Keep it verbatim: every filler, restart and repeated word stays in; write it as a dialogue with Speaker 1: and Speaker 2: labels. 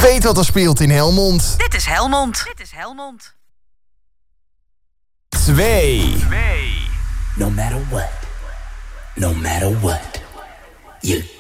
Speaker 1: weet wat er speelt in Helmond.
Speaker 2: Dit is Helmond. Dit is Helmond.
Speaker 1: Twee.
Speaker 3: No matter what, no matter what, you